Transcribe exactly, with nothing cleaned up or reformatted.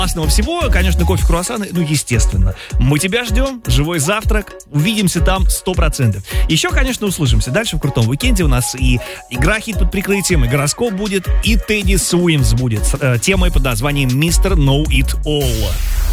классного всего. Конечно, кофе, круассаны, ну, естественно. Мы тебя ждем. Живой завтрак. Увидимся там сто процентов. Еще, конечно, услышимся. Дальше в крутом уикенде у нас и игра «Хит под прикрытием», и гороскоп будет, и Тедди Суимс будет с э, темой под названием «Мистер Know It All».